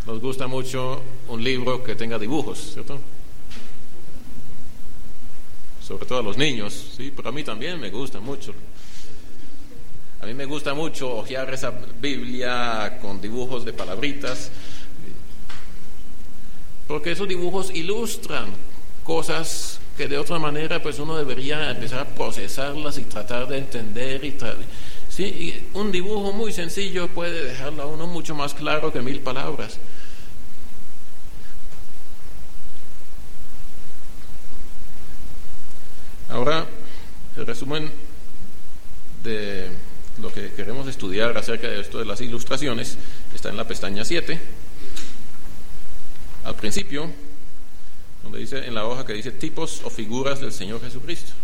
nos gusta mucho un libro que tenga dibujos, ¿cierto? Sobre todo a los niños, sí, pero a mí también me gusta mucho. A mí me gusta mucho hojear esa Biblia con dibujos de palabritas, porque esos dibujos ilustran cosas que de otra manera pues uno debería empezar a procesarlas y tratar de entender. Sí, y un dibujo muy sencillo puede dejarlo a uno mucho más claro que 1000 palabras. Ahora, el resumen de lo que queremos estudiar acerca de esto de las ilustraciones está en la pestaña 7. Al principio, donde dice, en la hoja que dice tipos o figuras del Señor Jesucristo.